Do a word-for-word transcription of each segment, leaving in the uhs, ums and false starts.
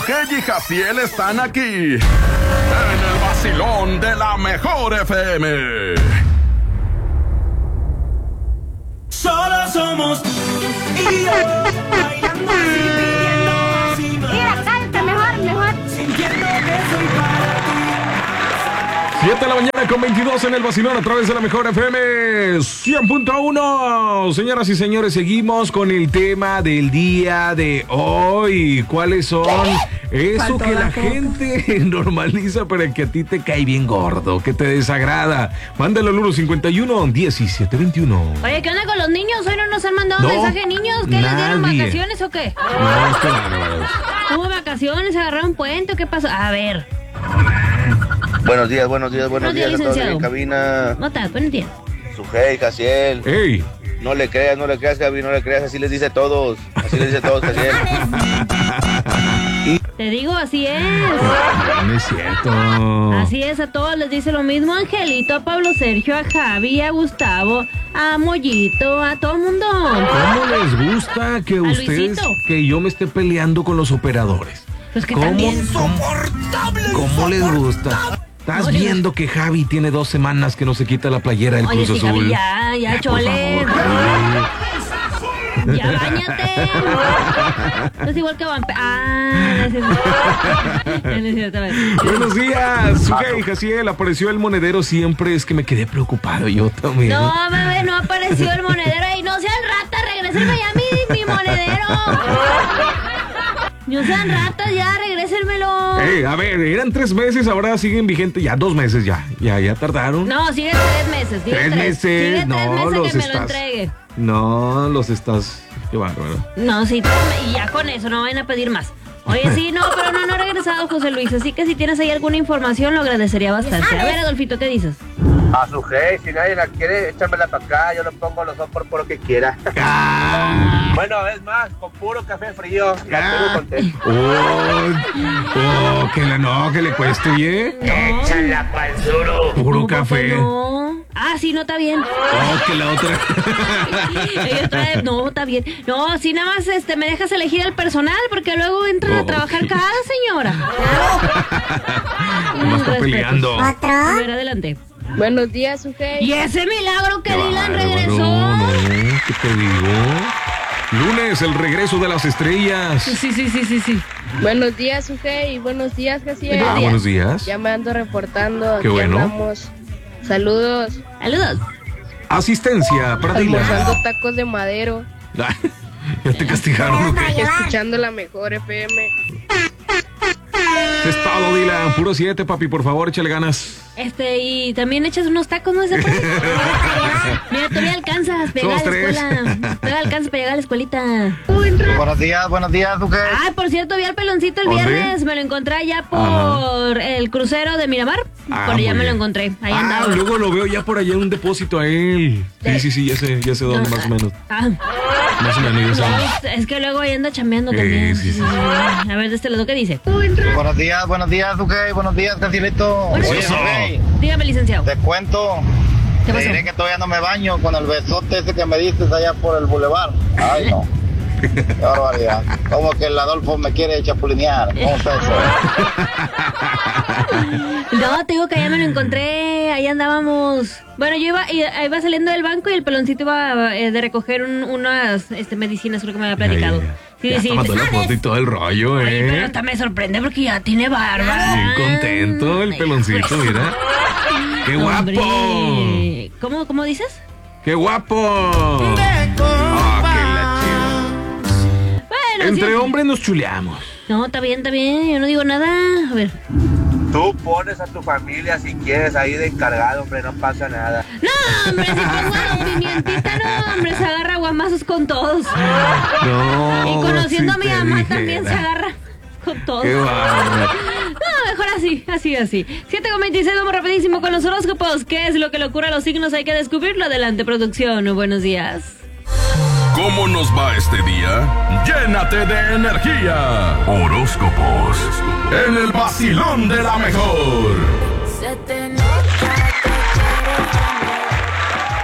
Sujei y Jaciel están aquí en el vacilón de la mejor F M. Solo somos y yo, bailando así, pidiendo así más. Mira, cállate, mejor, mejor. Sintiendo que soy para ti. siete de la mañana con veintidós en el vacilón a través de la mejor F M cien punto uno. Señoras y señores, seguimos con el tema del día de hoy. ¿Cuáles son? Eso que la gente normaliza, pero que a ti te cae bien gordo, que te desagrada. Mándalo al uno cincuenta y uno diecisiete veintiuno. Oye, ¿qué onda con los niños? ¿Hoy no nos han mandado No, mensaje, niños? ¿Qué les dieron nadie. vacaciones o qué? No, es que bárbaros. ¿Hubo vacaciones? ¿Agarraron puente o qué pasó? A ver. Buenos días, buenos días, buenos Buenos días, días a todos en licenciado. cabina. No te no entiendo. Sujei, Jaciel. ¡Ey! No le creas, no le creas, Gaby, no le creas, así les dice a todos. Así les dice a todos, Jaciel. Te digo, así es. No es cierto. Así es, a todos les dice lo mismo. Angelito, a Pablo Sergio, a Javi, a Gustavo, a Mollito, a todo el mundo. ¿Cómo les gusta que ustedes, Luisito. que yo me esté peleando con los operadores? Pues que ¿Cómo, también. cómo, cómo les gusta? Estás Oye, viendo que Javi tiene dos semanas que no se quita la playera del Oye, Cruz sí, Azul. Javi, ya, ya, por chole. favor, Javi. Ya, bañate. No es igual que Vamp... Ah, no es cierto. Buenos días, Sujei y Jaciel. Apareció el monedero siempre. Es que me quedé preocupado yo también. No, bebé, no apareció el monedero ahí. No sean ratas, regrésenme ya mi, mi monedero. No sean ratas, ya, regrésenmelo. Eh, a ver, eran tres meses, ahora siguen vigentes. Ya dos meses, ya. Ya, ya tardaron. No, sigue tres meses. Sigue Tres meses, Sigue no, tres meses los que me lo estás- entregue. No, los estás. Qué bárbaro. No, sí, tres me- y ya con eso, no vayan a pedir más. Oye, sí, no, pero no, no ha regresado José Luis. Así que si tienes ahí alguna información, lo agradecería bastante. A ver, Adolfito, ¿qué dices? A Sujei, si nadie la quiere, échamela para acá. Yo le pongo los ojos por lo que quiera. Ah, Bueno, es más, con puro café frío. La tengo contento. oh, oh, que la no, que le cueste, ¿eh? Échala pa'l duro. Puro ¿Cómo café. que no? Ah, sí, no, está bien. Oh, que la otra. Ella trae- no, está bien. No, sí, nada más este, me dejas elegir al personal porque luego entran a Oh, trabajar ok. cada señora. No está Respetos. peleando. A ver, adelante. Buenos días, Sujei. Y ese milagro que Qué Dylan bárbaro, regresó. no, ¿qué te digo? Lunes, el regreso de las estrellas. Sí, sí, sí, sí, sí. Buenos días, Sujei. Y buenos días, Jaciel. Ah, buenos días. Ya me ando reportando. Qué Aquí bueno. andamos. Saludos. Saludos. Asistencia para Dylan. Almorzando tacos de madero. Ya te castigaron, ¿o qué? Escuchando la mejor F M. Es todo, Dylan. Puro siete, papi, por favor, échale ganas. Este, y también echas unos tacos, ¿no? Ese por ahí? Mira, todavía alcanzas para llegar Somos a la tres. escuela. Todavía alcanzas para llegar a la escuelita. Buenos días, buenos días, Sujei. Ah, por cierto, vi al peloncito el ¿Dónde? viernes. Me lo encontré allá por el crucero de Miramar. Ah, por allá muy me lo bien. encontré. Ahí Ah, andaba. luego lo veo ya por allá en un depósito a él. Sí, sí, sí, ya sé, ya sé dónde más o menos. Ah, Más o menos, ya no, sé. es que luego ahí anda chambeando Sí, también. sí, sí, sí. A ver, de este lado, ¿qué dice? Buenos días, buenos días, Sujei. Buenos días, Jacielito. Buenos Oye, días. Sujei, Dígame, licenciado. te cuento. ¿Qué Te pasó? diré que todavía no me baño con el besote ese que me diste allá por el bulevar. Ay, no. Qué barbaridad. Como que el Adolfo me quiere chapulinear. ¿Cómo está eso? No, te digo que allá me lo encontré, ahí andábamos. Bueno, yo iba, i- iba saliendo del banco y el peloncito iba eh, de recoger un- unas este, medicinas, creo que me había platicado. Ay, Sí, ya sí. te mandó la foto y todo el rollo, Oye, pero ¿eh? hasta me sorprende porque ya tiene barba. Bien contento el peloncito, mira. ¡Qué Hombre. guapo! ¿Cómo, cómo dices? ¡Qué guapo! Ah, qué la chido. Bueno, Entre sí. hombres nos chuleamos. No, está bien, está bien, yo no digo nada. A ver. Tú pones a tu familia si quieres ahí de encargado, hombre, no pasa nada. No, hombre, si pongo a Don Pimientita, no, hombre, se agarra guamazos con todos. No. Y conociendo si a mi te mamá dijera. también se agarra con todos. Qué bárbaro. No, mejor así, así, así. siete con veintiséis, vamos rapidísimo con los horóscopos. ¿Qué es lo que le ocurre a los signos? Hay que descubrirlo. Adelante, producción. Buenos días. ¿Cómo nos va este día? Llénate de energía. Horóscopos en el vacilón de la mejor. Se te nota que quieres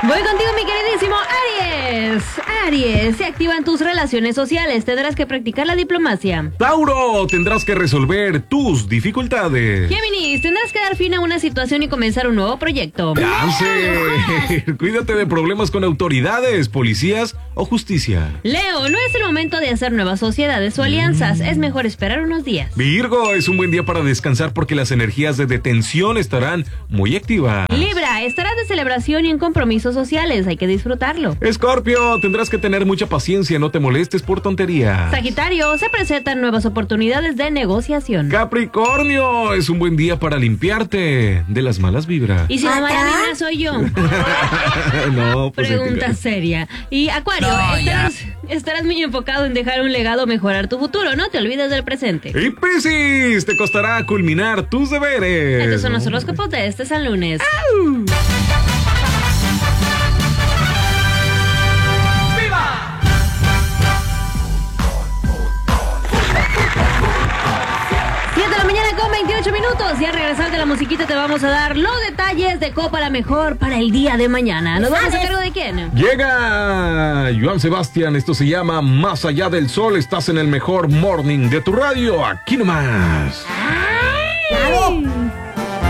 Voy contigo, mi queridísimo Aries. Aries, se activan tus relaciones sociales. Tendrás que practicar la diplomacia. Tauro, tendrás que resolver tus dificultades. Géminis, tendrás que dar fin a una situación y comenzar un nuevo proyecto. Cáncer, cuídate de problemas con autoridades, policías o justicia. Leo, no es el momento de hacer nuevas sociedades o alianzas. Es mejor esperar unos días. Virgo, es un buen día para descansar porque las energías de detención estarán muy activas. Libra, estarás de celebración y en compromisos sociales. Hay que disfrutarlo. Escorpio, tendrás que tener mucha paciencia, no te molestes por tonterías. Sagitario, se presentan nuevas oportunidades de negociación. Capricornio, es un buen día para limpiarte de las malas vibras. ¿Y si la mala vibra soy yo? No, pues Pregunta seria. Y Acuario, No, estarás, estarás muy enfocado en dejar un legado, mejorar tu futuro. No te olvides del presente. Y Piscis, te costará culminar tus deberes. Estos son los horóscopos de este San Lunes. siete de la mañana con veintiocho minutos. Y al regresar de la musiquita te vamos a dar los detalles de Copa La Mejor para el día de mañana. ¿Nos vamos a cargo de quién? Llega Joan Sebastián, esto se llama Más Allá del Sol. Estás en el mejor morning de tu radio, aquí nomás. ¡Ay!